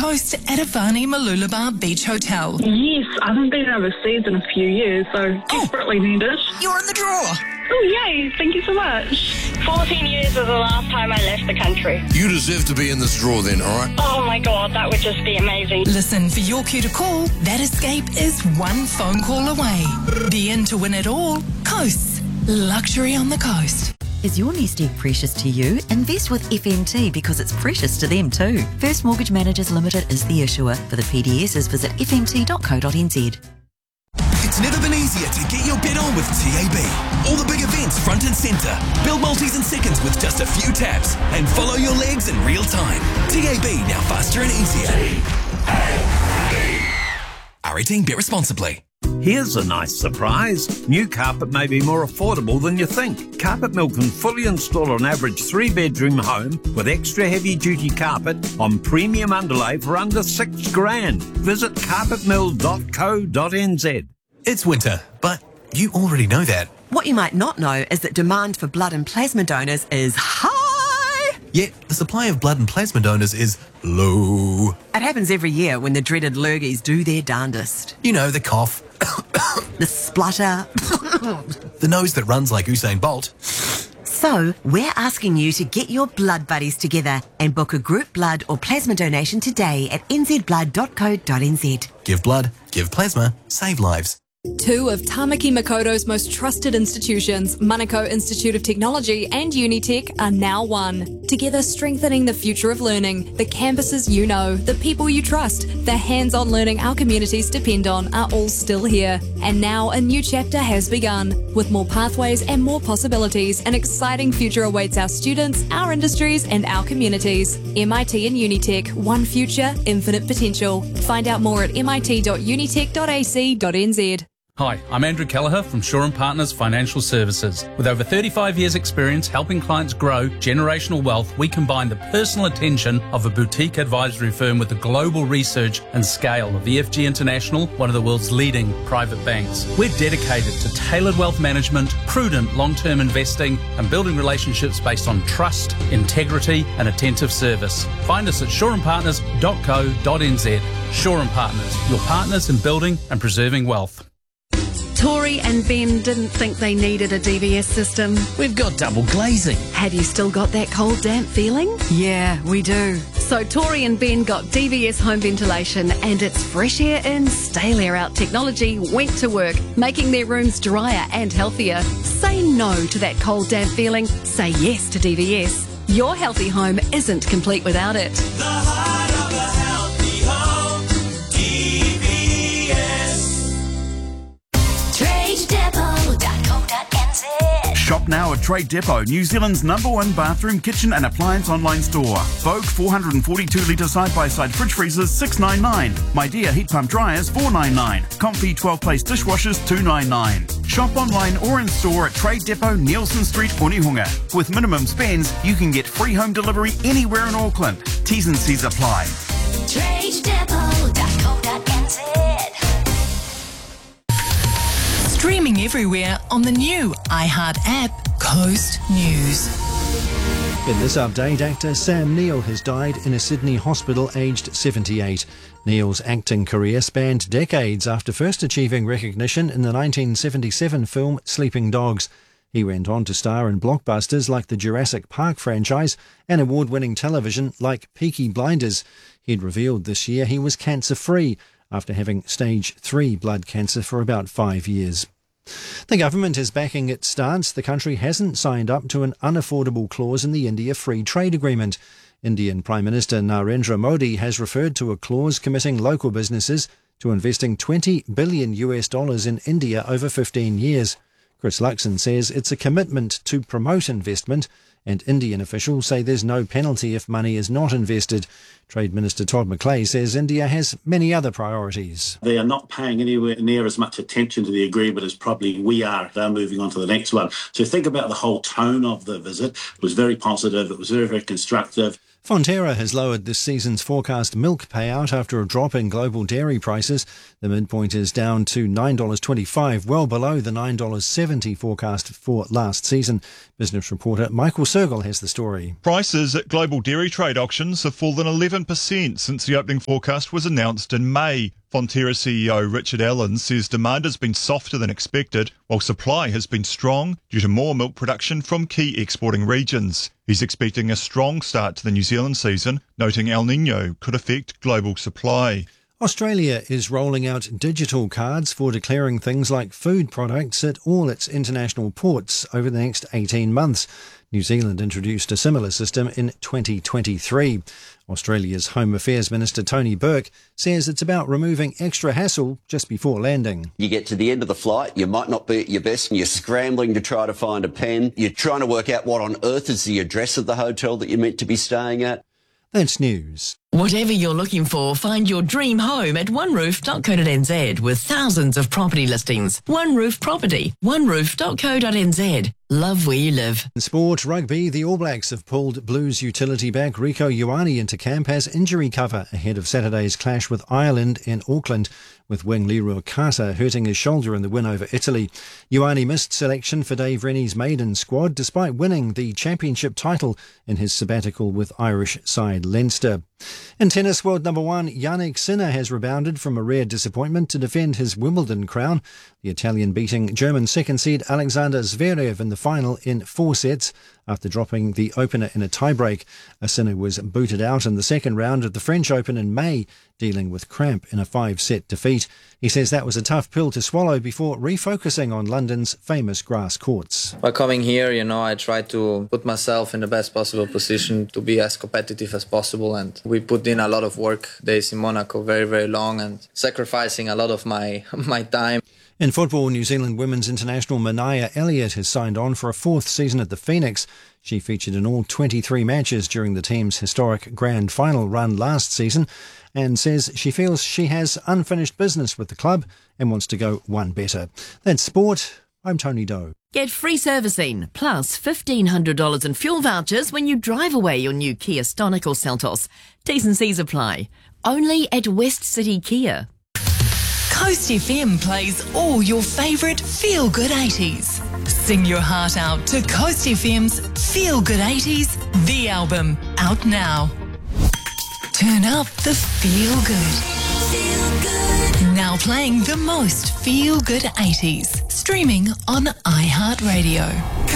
coast at Avani Malulabar Beach Hotel. Yes, I haven't been overseas in a few years, so desperately need it. You're in the draw. Oh, yay, thank you so much. 14 years was the last time I left the country. You deserve to be in this draw then, all right? Oh my God, that would just be amazing. Listen for your cue to call. That escape is one phone call away. Be in to win it all. Coasts. Luxury on the coast. Is your nest egg precious to you? Invest with FMT because it's precious to them too. First Mortgage Managers Limited is the issuer. For the PDSs, visit fmt.co.nz. It's never been easier to get your bet on with TAB. All the big events front and centre. Build multis in seconds with just a few taps. And follow your legs in real time. TAB, now faster and easier. R18, bet responsibly. Here's a nice surprise. New carpet may be more affordable than you think. Carpet Mill can fully install an average 3-bedroom home with extra heavy-duty carpet on premium underlay for under $6,000. Visit carpetmill.co.nz. It's winter, but you already know that. What you might not know is that demand for blood and plasma donors is high. Yet the supply of blood and plasma donors is low. It happens every year when the dreaded lurgies do their darndest. You know, the cough. The splutter. The nose that runs like Usain Bolt. So, we're asking you to get your blood buddies together and book a group blood or plasma donation today at nzblood.co.nz. Give blood, give plasma, save lives. Two of Tamaki Makoto's most trusted institutions, Manukau Institute of Technology and Unitec, are now one. Together strengthening the future of learning, the campuses you know, the people you trust, the hands-on learning our communities depend on are all still here. And now a new chapter has begun. With more pathways and more possibilities, an exciting future awaits our students, our industries and our communities. MIT and Unitec, one future, infinite potential. Find out more at mit.unitec.ac.nz. Hi, I'm Andrew Kelleher from Shaw & Partners Financial Services. With over 35 years' experience helping clients grow generational wealth, we combine the personal attention of a boutique advisory firm with the global research and scale of EFG International, one of the world's leading private banks. We're dedicated to tailored wealth management, prudent long-term investing, and building relationships based on trust, integrity, and attentive service. Find us at shawandpartners.co.nz. Shaw & Partners, your partners in building and preserving wealth. Tori and Ben didn't think they needed a DVS system. We've got double glazing. Have you still got that cold, damp feeling? Yeah, we do. So Tori and Ben got DVS home ventilation, and its fresh air in, stale air out technology went to work, making their rooms drier and healthier. Say no to that cold, damp feeling. Say yes to DVS. Your healthy home isn't complete without it. The heart of a healthy home, DVS. Shop now at Trade Depot, New Zealand's #1 bathroom, kitchen and appliance online store. Vogue 442-litre side-by-side fridge freezers $699. My Dear heat pump dryers $499. Comfy 12-place dishwashers $299. Shop online or in store at Trade Depot, Nielsen Street, Onehunga. With minimum spends, you can get free home delivery anywhere in Auckland. T's and C's apply. TradeDepot.co.nz. Streaming everywhere on the new iHeart app, Coast News. In this update, actor Sam Neill has died in a Sydney hospital aged 78. Neill's acting career spanned decades after first achieving recognition in the 1977 film Sleeping Dogs. He went on to star in blockbusters like the Jurassic Park franchise and award-winning television like Peaky Blinders. He'd revealed this year he was cancer-free after having stage 3 blood cancer for about 5 years. The government is backing its stance. The country hasn't signed up to an unaffordable clause in the India Free Trade Agreement. Indian Prime Minister Narendra Modi has referred to a clause committing local businesses to investing $20 billion in India over 15 years. Chris Luxon says it's a commitment to promote investment, and Indian officials say there's no penalty if money is not invested. Trade Minister Todd McClay says India has many other priorities. They are not paying anywhere near as much attention to the agreement as probably we are. They're moving on to the next one. So think about the whole tone of the visit. It was very positive. It was very, very constructive. Fonterra has lowered this season's forecast milk payout after a drop in global dairy prices. The midpoint is down to $9.25, well below the $9.70 forecast for last season. Business reporter Michael Sergel has the story. Prices at global dairy trade auctions have fallen 11% since the opening forecast was announced in May. Fonterra CEO Richard Allen says demand has been softer than expected, while supply has been strong due to more milk production from key exporting regions. He's expecting a strong start to the New Zealand season, noting El Niño could affect global supply. Australia is rolling out digital cards for declaring things like food products at all its international ports over the next 18 months. New Zealand introduced a similar system in 2023. Australia's Home Affairs Minister Tony Burke says it's about removing extra hassle just before landing. You get to the end of the flight, you might not be at your best and you're scrambling to try to find a pen. You're trying to work out what on earth is the address of the hotel that you're meant to be staying at. That's news. Whatever you're looking for, find your dream home at oneroof.co.nz with thousands of property listings. One Roof Property, oneroof.co.nz. Love where you live. In sport, rugby, the All Blacks have pulled Blues utility back Rieko Ioane into camp as injury cover ahead of Saturday's clash with Ireland in Auckland, with wing Leroy Carter hurting his shoulder in the win over Italy. Ioane missed selection for Dave Rennie's maiden squad despite winning the championship title in his sabbatical with Irish side Leinster. In tennis, world number one Jannik Sinner has rebounded from a rare disappointment to defend his Wimbledon crown. The Italian beating German second seed Alexander Zverev in the final in 4 sets after dropping the opener in a tiebreak. Sinner was booted out in the second round of the French Open in May, dealing with cramp in a 5-set defeat. He says that was a tough pill to swallow before refocusing on London's famous grass courts. By coming here, I try to put myself in the best possible position to be as competitive as possible, and we put in a lot of work days in Monaco, very, very long, and sacrificing a lot of my time. In football, New Zealand women's international Mania Elliott has signed on for a 4th season at the Phoenix. She featured in all 23 matches during the team's historic grand final run last season and says she feels she has unfinished business with the club and wants to go one better. That's sport. I'm Tony Doe. Get free servicing plus $1,500 in fuel vouchers when you drive away your new Kia Stonic or Seltos. T's and C's apply. Only at West City Kia. Coast FM plays all your favourite feel-good 80s. Sing your heart out to Coast FM's Feel Good 80s, the album, out now. Turn up the feel-good. Now playing the most feel-good 80s. Streaming on iHeartRadio.